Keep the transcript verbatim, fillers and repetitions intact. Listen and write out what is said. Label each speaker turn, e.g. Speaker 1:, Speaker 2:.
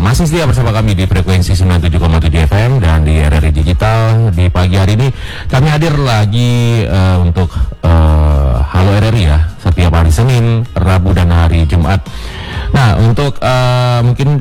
Speaker 1: masih setia bersama kami di frekuensi sembilan puluh tujuh koma tujuh F M dan di R R I Digital. Di pagi hari ini kami hadir lagi uh, untuk uh, Halo R R I ya, setiap hari Senin, Rabu dan hari Jumat. Nah, untuk uh, mungkin